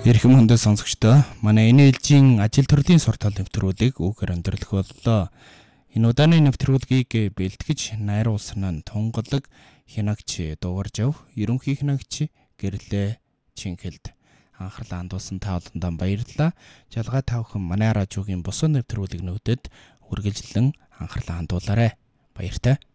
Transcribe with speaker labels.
Speaker 1: Хэрхэн хүндээ сонсогчдоо манай энэ ээлжийн ажил төрлийн суртал нэвтрүүлгийг өгөр өндөрлөх боллоо. Энэ удааны нэвтрүүлгийг бэлтгэж найруулсан нь Тунгалаг хянагч Дугаржав, ерөнхий хянагч Гэрлээ Чинхэлд анхаарлаа хандуулсан та бүхэндээ баярлалаа. Жалгаа тавхан манай радиогийн бусад нэвтрүүлэг нүүдэд үргэлжлэн анхаарлаа хандуулаарай. Баяртай.